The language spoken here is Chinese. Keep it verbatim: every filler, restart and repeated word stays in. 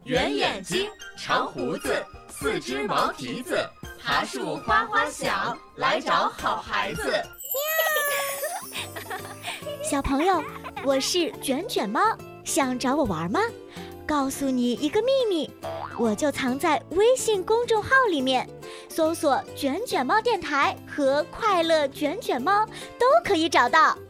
圆眼睛，长胡子，四只毛蹄子，爬树哗哗响，来找好孩子。 小朋友，我是卷卷猫，想找我玩吗？告诉你一个秘密，我就藏在微信公众号里面，搜索卷卷猫电台和快乐卷卷猫都可以找到。